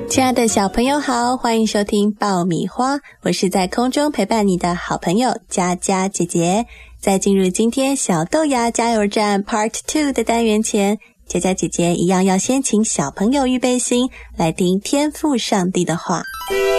亲爱的小朋友好，欢迎收听爆米花，我是在空中陪伴你的好朋友佳佳姐姐。在进入今天小豆芽加油站 Part 2的单元前，佳佳姐姐一样要先请小朋友预备心，来听天父上帝的话。